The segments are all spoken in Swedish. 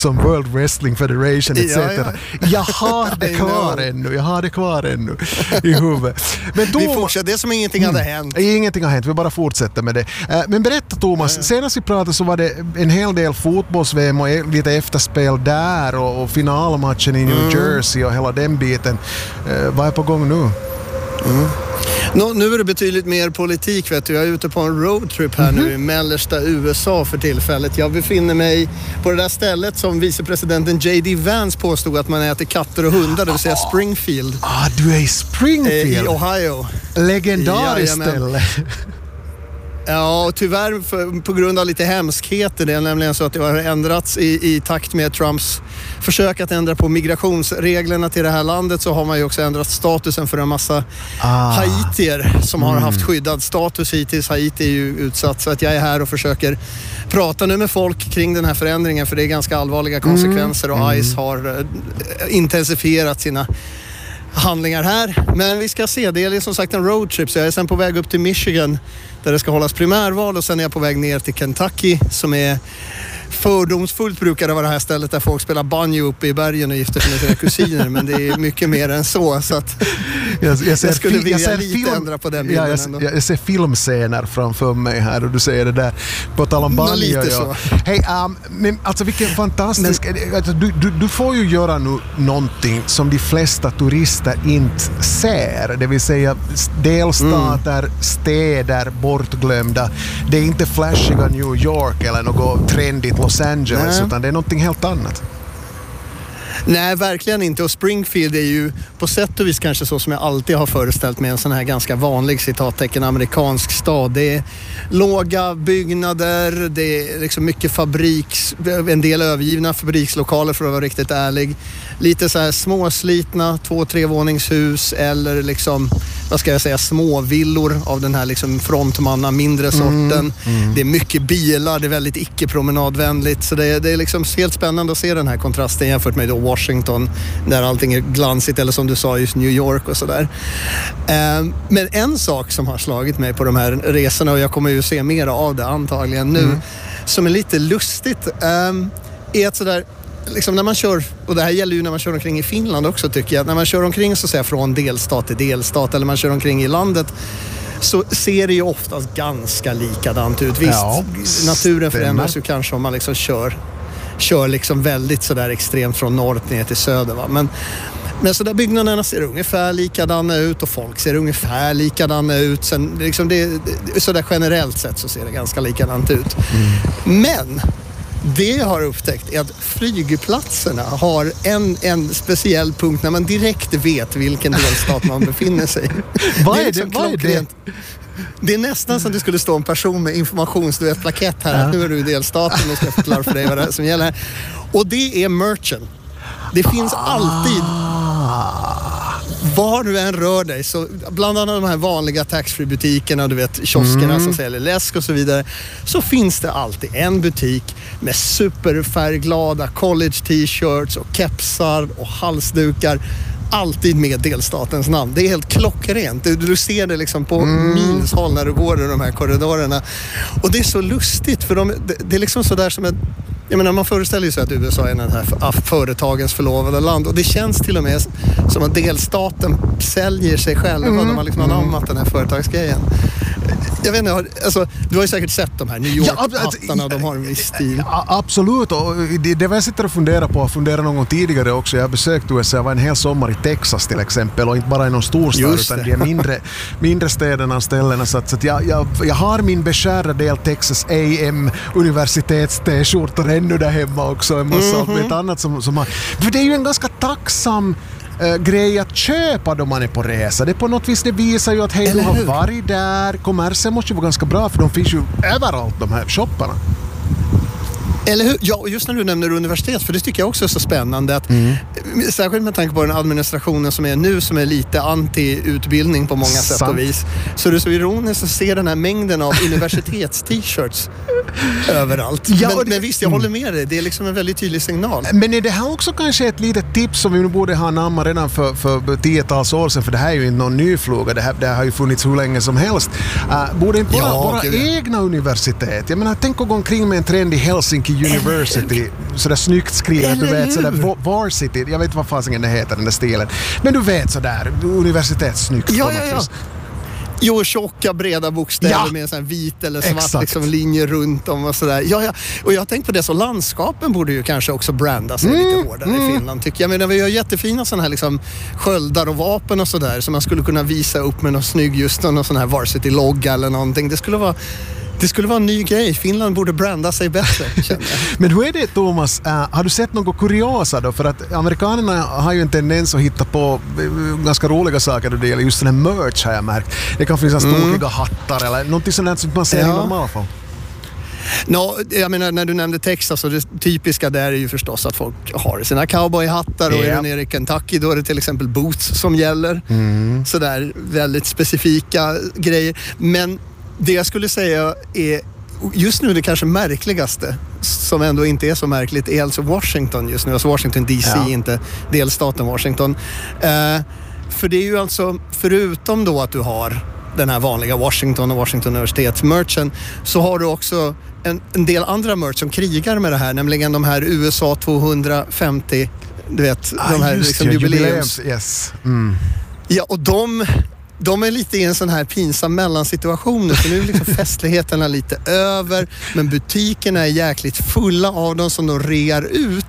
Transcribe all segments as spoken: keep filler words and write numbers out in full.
som World Wrestling Federation et cetera. Ja, ja. Jag har det kvar ännu. Jag har det kvar ännu i huvudet. Men Thomas, vi fortsätter, det som ingenting hade hänt. Mm, ingenting har hänt, vi bara fortsätter med det. Men berätta Thomas, ja. senast vi pratade så var det en hel del fotbolls-V M och lite efterspel där och, och finalmatchen i New mm. Jersey och hela den biten. Vad är på gång nu? Mm. Nå, nu är det betydligt mer politik, vet du. Jag är ute på en roadtrip här mm-hmm. nu i mellersta U S A för tillfället. Jag befinner mig på det där stället som vicepresidenten J D Vance påstod att man äter katter och hundar, det vill säga Springfield. Ah, du är i Springfield? Eh, I Ohio. Legendariskt ställe. Ja, och tyvärr för, på grund av lite hemskheter. Det är nämligen så att det har ändrats i, i takt med Trumps försök att ändra på migrationsreglerna till det här landet, så har man ju också ändrat statusen för en massa ah. haitier som mm. har haft skyddad status hittills. Haiti är ju utsatt, så att jag är här och försöker prata nu med folk kring den här förändringen, för det är ganska allvarliga konsekvenser mm. och ICE har uh, intensifierat sina handlingar här. Men vi ska se, det är som sagt en roadtrip, så jag är sen på väg upp till Michigan där det ska hållas primärval, och sen är jag på väg ner till Kentucky som är fördomsfullt, brukar det vara det här stället där folk spelar banjo uppe i bergen och gifter sig med sina kusiner, men det är mycket mer än så, så att jag, jag, ser, jag skulle vilja jag ser lite film, ändra på den bilden. Ja, jag, jag, jag ser filmscener framför mig här och du säger det där på tal om banjo. Lite ja. så. Hej, um, men alltså vilken fantastisk... Men, alltså, du, du, du får ju göra nu någonting som de flesta turister inte ser, det vill säga delstater, mm. städer bortglömda. Det är inte flashiga New York eller något trendigt Los Angeles, Nej. utan det är någonting helt annat. Nej, verkligen inte. Och Springfield är ju på sätt och vis kanske så som jag alltid har föreställt mig en sån här ganska vanlig citattecken amerikansk stad. Det är låga byggnader, det är liksom mycket fabriks, en del övergivna fabrikslokaler för att vara riktigt ärlig. Lite så här småslitna två, tre våningshus eller liksom, vad ska jag säga, små villor av den här liksom frontmanna mindre sorten. Mm, mm. Det är mycket bilar, det är väldigt icke-promenadvänligt, så det är, det är liksom helt spännande att se den här kontrasten jämfört med då Washington där allting är glansigt, eller som du sa just New York och sådär. Um, men en sak som har slagit mig på de här resorna, och jag kommer ju se mer av det antagligen nu, mm. som är lite lustigt, um, är att sådär liksom när man kör, och det här gäller ju när man kör omkring i Finland också tycker jag, när man kör omkring så att säga från delstat till delstat eller man kör omkring i landet, så ser det ju oftast ganska likadant ut. Visst, ja, naturen förändras ju kanske om man liksom kör kör liksom väldigt sådär extremt från norr ner till söder, va? Men, men så där byggnaderna ser ungefär likadana ut och folk ser ungefär likadana ut. Sen, liksom det, det, så där generellt sett så ser det ganska likadant ut. Mm. Men det jag har upptäckt är att flygplatserna har en, en speciell punkt när man direkt vet vilken delstat man befinner sig. Vad är det? Liksom Vad är det? Det är nästan som det skulle stå en person med informationsplakett här. Ja. Att nu är du i delstaten och ska förklara för dig vad det är som gäller här. Och det är merchen. Det finns ah. alltid, var du än rör dig, så bland annat de här vanliga taxfree-butikerna, du vet, kioskerna mm. som säljer läsk och så vidare, så finns det alltid en butik med superfärgglada college-t-shirts och kepsar och halsdukar, alltid med delstatens namn. Det är helt klockrent. Du, du ser det liksom på mm. mils håll när du går i de här korridorerna. Och det är så lustigt, för de, det, det är liksom så där som ett, jag menar, man föreställer sig att U S A är den här företagens förlovade land, och det känns till och med som att delstaten säljer sig själva mm. de har liksom anammat den här företagsgrejen. Jag vet inte, alltså, du har ju säkert sett de här New York-hattarna, ja, de har en viss stil. Absolut, och det, det var jag sitter och funderar på, och funderar någon gång tidigare också. Jag har besökt U S A, jag var en hel sommar i Texas till exempel, och inte bara i någon storstad utan de mindre, mindre städerna och ställena, så att, så att jag, jag, jag har min beskärda del Texas A and M universitets-t-skjortor ännu där hemma också, en massa mm-hmm. allt annat som, som har, för det är ju en ganska tacksam Uh, grej att köpa då man är på resa. Det på något vis, det visar ju att hej, du har varit där. Kommersen måste ju vara ganska bra, för de finns ju överallt, de här shopparna. Eller hur? Ja, och just när du nämner universitet, för det tycker jag också är så spännande att mm. särskilt med tanke på den administrationen som är nu, som är lite anti-utbildning på många sätt Sant. och vis. Så det är så ironiskt att se den här mängden av universitets-t-shirts överallt. Ja, men, och det, men visst, jag håller med dig. Det är liksom en väldigt tydlig signal. Men är det här också kanske ett litet tips som vi nu borde ha namnat redan för, för tiotals år sedan, för det här är ju inte någon ny fråga, det här, det här har ju funnits hur länge som helst. Uh, borde inte våra, ja, våra egna universitet, jag menar, tänk att gå omkring med en trend i Helsinki University, sådär snyggt skrivet, du vet, sådär Varsity, jag vet inte vad fasingen det heter, den där stilen, men du vet sådär, universitetssnyggt. Ja, ja, ja. Jo, tjocka, breda bokstäver ja, med en sån här vit eller svart exakt. liksom, linje runt om och sådär. Ja, ja. Och jag tänkte på det, så landskapen borde ju kanske också branda sig mm, lite hårdare mm. i Finland, tycker jag. Men vi har jättefina sådana här liksom, sköldar och vapen och sådär som man skulle kunna visa upp med någon snygg, just någon sån här Varsity-logga eller någonting. Det skulle vara Det skulle vara en ny grej. Finland borde branda sig bättre, känner jag. Men hur är det, Thomas? Uh, har du sett något kuriosa då? För att amerikanerna har ju en tendens att hitta på uh, ganska roliga saker då det gäller just den här merch, har jag märkt. Det kan finnas mm. tokiga hattar eller någonting sånt som man ser ja. i normalfall. No, jag menar, när du nämnde Texas, så det typiska där är ju förstås att folk har sina cowboyhattar, och yeah. är du nere i Kentucky då är det till exempel boots som gäller. Mm. Sådär väldigt specifika grejer. Men det jag skulle säga är just nu det kanske märkligaste, som ändå inte är så märkligt, är alltså Washington just nu. Alltså Washington D C, ja. Inte delstaten Washington. Uh, för det är ju alltså, förutom då att du har den här vanliga Washington och Washington universitetsmerchen, så har du också en, en del andra merch som krigar med det här, nämligen de här U S A tvåhundrafemtio, du vet, ah, de här liksom ja, jubileums. jubileums yes. mm. Ja, och de... De är lite i en sån här pinsam mellansituation nu, så nu är liksom festligheterna lite över, men butikerna är jäkligt fulla av dem som de rear ut.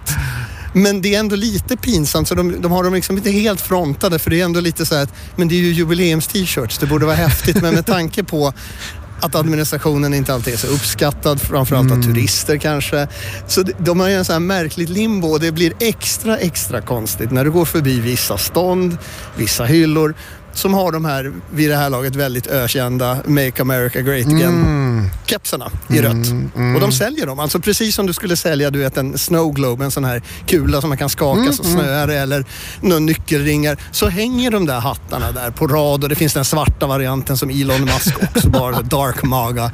Men det är ändå lite pinsamt, så de, de har dem liksom inte helt frontade, för det är ändå lite så här att, men det är ju jubileums-t-shirts, det borde vara häftigt, men med tanke på att administrationen inte alltid är så uppskattad, framförallt mm. av turister kanske. Så de har ju en sån här märkligt limbo, och det blir extra, extra konstigt när du går förbi vissa stånd, vissa hyllor, som har de här, vid det här laget, väldigt ökända Make America Great Again mm. kepsarna i rött. Mm, mm. Och de säljer dem. Alltså precis som du skulle sälja, du vet, en snow globe, en sån här kula som man kan skaka mm, så snöar mm. eller några nyckelringar. Så hänger de där hattarna där på rad, och det finns den svarta varianten som Elon Musk också, bara Dark Maga.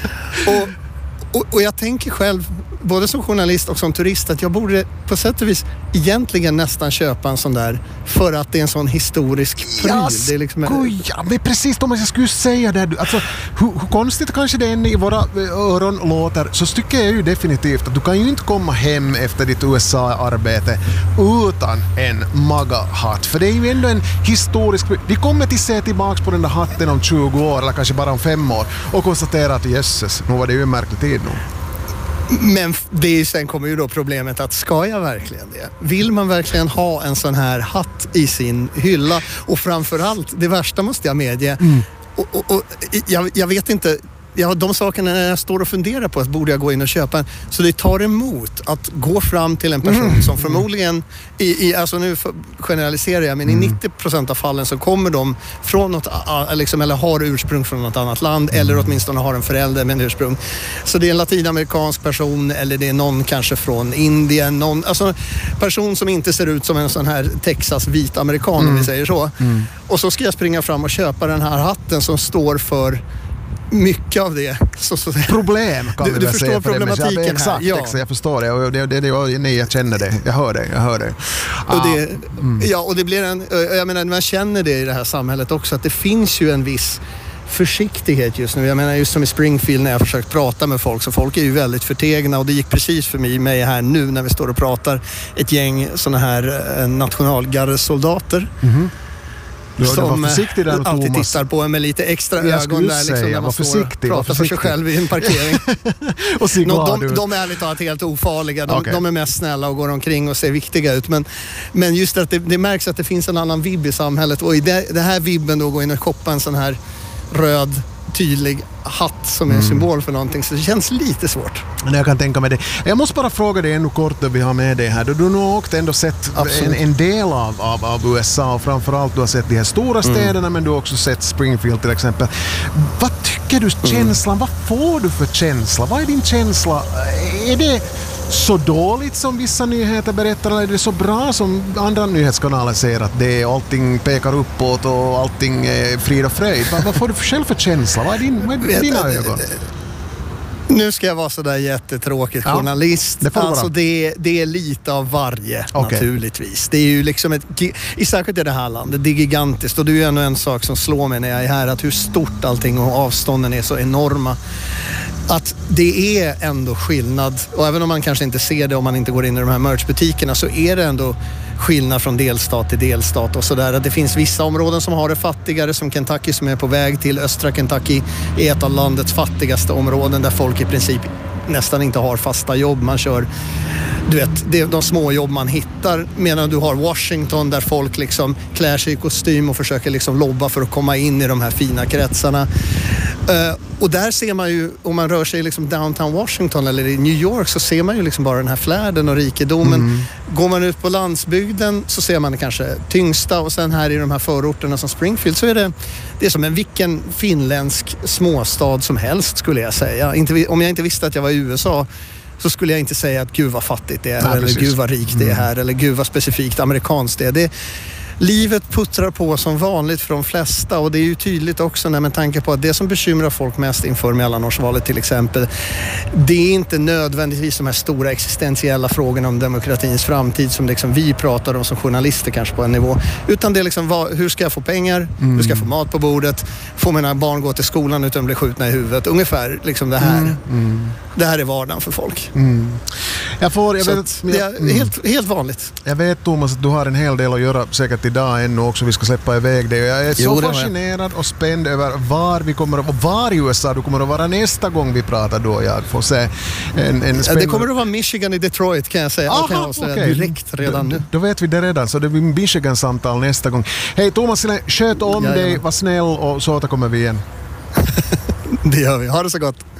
Och Och, och jag tänker själv, både som journalist och som turist, att jag borde på sätt och vis egentligen nästan köpa en sån där, för att det är en sån historisk pryl. Ja, det är liksom en... ja, men precis, Thomas, jag skulle säga det. Alltså, hur, hur konstigt kanske det än i våra öron låter, så tycker jag ju definitivt att du kan ju inte komma hem efter ditt U S A-arbete utan en MAGA-hatt. För det är ju ändå en historisk pryl. Vi kommer till se tillbaka på den där hatten om tjugo år, eller kanske bara om fem år, och konstatera att jösses, nu var det ju en märklig tid nu. Men det, sen kommer ju då problemet att, ska jag verkligen det? Vill man verkligen ha en sån här hatt i sin hylla? Och framförallt, det värsta måste jag medge, mm. och, och, och jag, jag vet inte, ja, de sakerna när jag står och funderar på att borde jag gå in och köpa en, så det tar emot att gå fram till en person mm. som förmodligen i, i, alltså nu generaliserar jag, men mm. i nittio procent av fallen så kommer de från något, liksom, eller har ursprung från något annat land, mm. eller åtminstone har en förälder med en ursprung. Så det är en latinamerikansk person, eller det är någon kanske från Indien, någon, alltså person som inte ser ut som en sån här Texas vit amerikan, mm. om vi säger så. Mm. Och så ska jag springa fram och köpa den här hatten som står för mycket av det. Så, så, problem kan du, vi du väl förstår säga problematiken här. Exakt, ja. exakt, jag förstår det. Och det, det, det, nej, jag känner det. Jag hör det, jag hör det. Och det mm. Ja, och det blir en, jag menar, man känner det i det här samhället också, att det finns ju en viss försiktighet just nu. Jag menar, just som i Springfield när jag försökt prata med folk, så folk är ju väldigt förtegna, och det gick precis för mig, mig här nu när vi står och pratar, ett gäng såna här nationalgardesoldater. Mm. Du, som var försiktig där, alltid Thomas. tittar på en med lite extra jag ögon där, liksom, när man står och pratar för sig själv i en parkering. Och så no, de, de är ärligt talat helt ofarliga. De, okay. de är mest snälla och går omkring och ser viktiga ut. Men, men just att det, det märks att det finns en annan vibb i samhället. Och i det, det här vibben då, går in och shoppa en sån här röd tydlig hatt som är en symbol för någonting, så det känns lite svårt. Jag kan tänka mig det. Jag måste bara fråga dig ännu kort då vi har med dig här. Du har nog också ändå sett en, en del av, av, av U S A, och framförallt du har sett de här stora städerna, mm. men du har också sett Springfield till exempel. Vad tycker du känslan, mm. vad får du för känsla? Vad är din känsla? Är det så dåligt som vissa nyheter berättar, eller är det så bra som andra nyhetskanaler säger att det är, allting pekar uppåt och allting är frid och fröjd? Vad, vad får du för själv för känsla? Vad är, din, vad är dina ögon? Nu ska jag vara sådär jättetråkigt journalist. Ja, det, alltså det, det är lite av varje, okay. naturligtvis. Det är ju liksom ett, i särskilt i det här landet, det är gigantiskt. Och det är ju ännu en sak som slår mig när jag är här, att hur stort allting och avstånden är så enorma. Att det är ändå skillnad, och även om man kanske inte ser det om man inte går in i de här merchbutikerna, så är det ändå skillnad från delstat till delstat och sådär. Att det finns vissa områden som har det fattigare, som Kentucky som är på väg till. Östra Kentucky är ett av landets fattigaste områden där folk i princip nästan inte har fasta jobb. Man kör, du vet, det är de små jobb man hittar, medan du har Washington där folk liksom klär sig i kostym och försöker liksom lobba för att komma in i de här fina kretsarna. Uh, och där ser man ju, om man rör sig liksom downtown Washington eller i New York, så ser man ju liksom bara den här flärden och rikedomen. Mm. Går man ut på landsbygden så ser man det kanske tyngsta, och sen här i de här förorterna som Springfield så är det, det är som en vilken finländsk småstad som helst, skulle jag säga. Inte, om jag inte visste att jag var i U S A så skulle jag inte säga att gud vad fattigt det är, ja, eller precis. Gud vad rikt det är här, mm. eller gud vad specifikt amerikanskt det är. Det Livet puttrar på som vanligt för de flesta, och det är ju tydligt också när man tänker på att det som bekymrar folk mest inför mellanårsvalet till exempel, det är inte nödvändigtvis de här stora existentiella frågorna om demokratins framtid som liksom vi pratar om som journalister kanske på en nivå, utan det är liksom vad, hur ska jag få pengar, mm. hur ska jag få mat på bordet, får mina barn gå till skolan utan att bli skjutna i huvudet, ungefär liksom det här. Mm. Mm. Det här är vardagen för folk. Mm. Jag får, jag vet, det är mm. helt, helt vanligt. Jag vet, Thomas, att du har en hel del att göra säkert idag ännu också. Vi ska släppa iväg det. Jag är så jo, fascinerad och spänd över var vi kommer att, och var i U S A du kommer att vara nästa gång vi pratar då. Jag får se en, en ja, det kommer att vara Michigan i Detroit, kan jag säga. Aha, kan jag säga okay. direkt redan nu. Då, då vet vi det redan, så det blir Michigan-samtal nästa gång. Hej Thomas, sköt om ja, dig, ja. var snäll, och så återkommer vi igen. Det gör vi. Ha det så gott.